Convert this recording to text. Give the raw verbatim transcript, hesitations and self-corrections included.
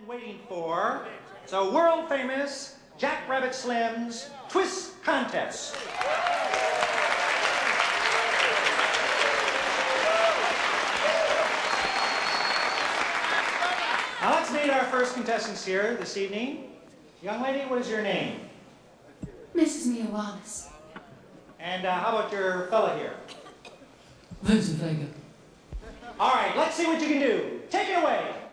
Waiting for the world famous Jack Rabbit Slim's Twist Contest. Now let's meet our first contestants here this evening. Young lady, what is your name? Missus Mia Wallace. And uh, how about your fella here? Vincent Vega. All right, let's see what you can do. Take it away.